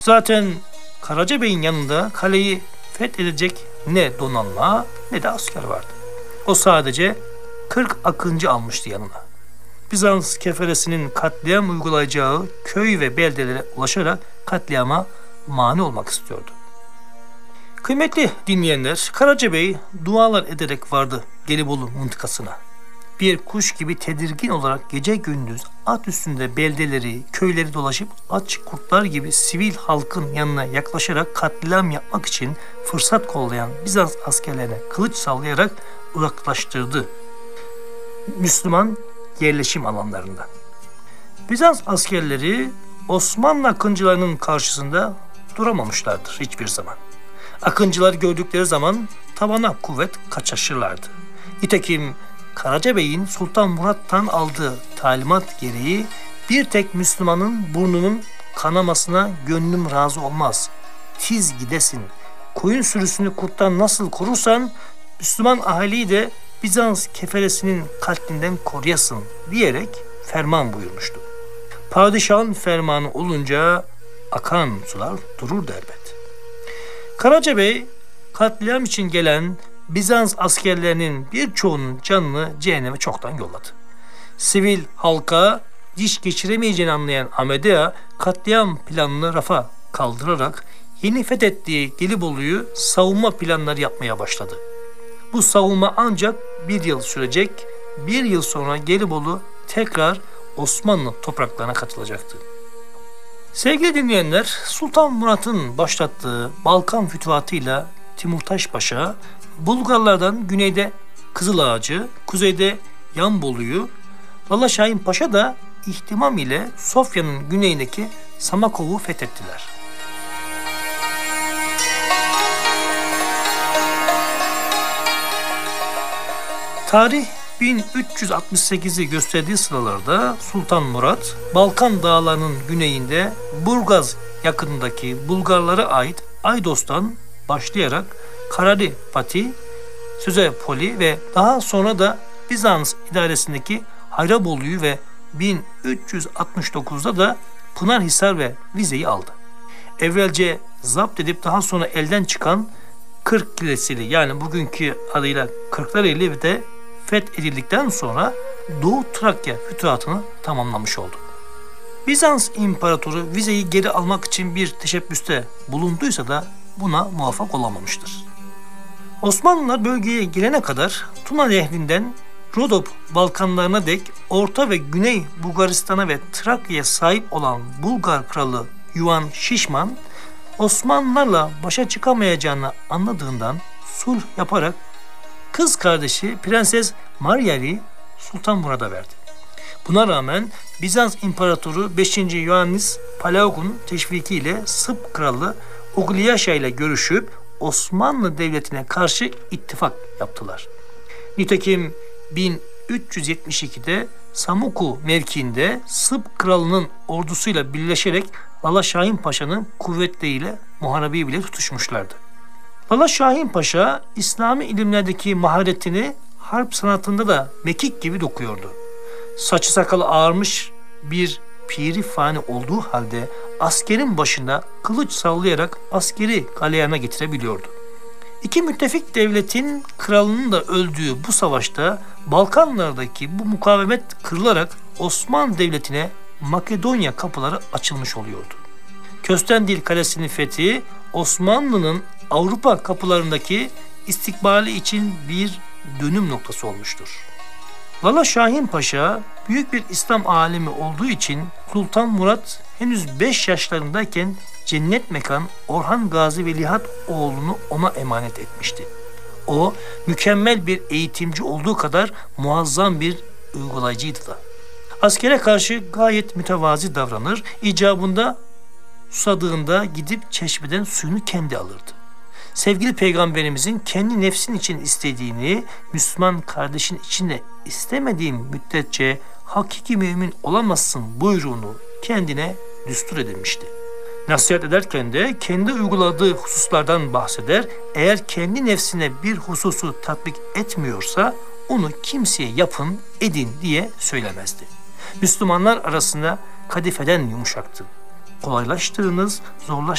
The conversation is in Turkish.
Zaten Karacabey'in yanında kaleyi fethedecek ne donanma ne de asker vardı. O sadece 40 akıncı almıştı yanına. Bizans keferesinin katliam uygulayacağı köy ve beldelere ulaşarak katliama mani olmak istiyordu. Kıymetli dinleyenler, Karacabey dualar ederek vardı Gelibolu mıntıkasına. Bir kuş gibi tedirgin olarak gece gündüz at üstünde beldeleri, köyleri dolaşıp aç kurtlar gibi sivil halkın yanına yaklaşarak katliam yapmak için fırsat kollayan Bizans askerlerine kılıç sallayarak uzaklaştırdı Müslüman yerleşim alanlarından. Bizans askerleri Osmanlı akıncılarının karşısında duramamışlardır hiçbir zaman. Akıncılar gördükleri zaman tavana kuvvet kaçışırlardı. Nitekim Karacabey'in Sultan Murat'tan aldığı talimat gereği bir tek Müslümanın burnunun kanamasına gönlüm razı olmaz. Tiz gidesin. Koyun sürüsünü kurttan nasıl korursan Müslüman ahaliyi de Bizans keferesinin katlinden koruyasın diyerek ferman buyurmuştu. Padişahın fermanı olunca akan sular dururdu elbet. Karacabey katliam için gelen Bizans askerlerinin birçoğunun canını cehenneme çoktan yolladı. Sivil halka diş geçiremeyeceğini anlayan Amedea katliam planını rafa kaldırarak yeni fethettiği Gelibolu'yu savunma planları yapmaya başladı. Bu savunma ancak bir yıl sürecek, bir yıl sonra Gelibolu tekrar Osmanlı topraklarına katılacaktı. Sevgili dinleyenler, Sultan Murat'ın başlattığı Balkan Fütuhatı'yla Timurtaş Paşa, Bulgarlardan güneyde Kızılağacı, kuzeyde Yanbolu'yu, Lala Şahin Paşa da ihtimam ile Sofya'nın güneyindeki Samakov'u fethettiler. Tarih 1368'i gösterdiği sıralarda Sultan Murat, Balkan dağlarının güneyinde Burgaz yakınındaki Bulgarlara ait Aydos'tan başlayarak Karalipati, Süzepoli ve daha sonra da Bizans idaresindeki Hayrabolu'yu ve 1369'da da Pınarhisar ve Vize'yi aldı. Evvelce zapt edip daha sonra elden çıkan Kırklareli yani bugünkü adıyla Kırklareli de fethedildikten sonra Doğu Trakya fütuhatını tamamlamış oldu. Bizans İmparatoru Vize'yi geri almak için bir teşebbüste bulunduysa da buna muvaffak olamamıştır. Osmanlılar bölgeye gelene kadar Tuna Nehri'nden Rodop Balkanlarına dek Orta ve Güney Bulgaristan'a ve Trakya'ya sahip olan Bulgar kralı Yuan Şişman, Osmanlılarla başa çıkamayacağını anladığından sulh yaparak kız kardeşi Prenses Maria'yı Sultan Murad'a verdi. Buna rağmen Bizans İmparatoru 5. Ioannis Palaeologos'un teşvikiyle Sırp kralı Ogliasha ile görüşüp Osmanlı Devleti'ne karşı ittifak yaptılar. Nitekim 1372'de Samuku mevkiinde Sırp kralının ordusuyla birleşerek Lala Şahin Paşa'nın kuvvetleriyle muharebeyi bile tutuşmuşlardı. Lala Şahin Paşa İslami ilimlerdeki maharetini harp sanatında da mekik gibi dokuyordu. Saçı sakalı ağarmış bir piri fani olduğu halde askerin başında kılıç sallayarak askeri galeyana getirebiliyordu. İki müttefik devletin kralının da öldüğü bu savaşta Balkanlardaki bu mukavemet kırılarak Osmanlı Devleti'ne Makedonya kapıları açılmış oluyordu. Köstendil Kalesi'nin fethi Osmanlı'nın Avrupa kapılarındaki istikbali için bir dönüm noktası olmuştur. Lala Şahin Paşa büyük bir İslam alimi olduğu için Sultan Murat henüz 5 yaşlarındayken cennet mekan Orhan Gazi Veliaht oğlunu ona emanet etmişti. O mükemmel bir eğitimci olduğu kadar muazzam bir uygulayıcıydı da. Askere karşı gayet mütevazi davranır, icabında susadığında gidip çeşmeden suyunu kendi alırdı. Sevgili Peygamberimizin kendi nefsin için istediğini Müslüman kardeşin için de istemediğin müddetçe hakiki mümin olamazsın buyruğunu kendine düstur edilmişti. Nasihat ederken de kendi uyguladığı hususlardan bahseder, eğer kendi nefsine bir hususu tatbik etmiyorsa onu kimseye yapın, edin diye söylemezdi. Müslümanlar arasında kadifeden yumuşaktı. Kolaylaştırınız, zorlaştırınız.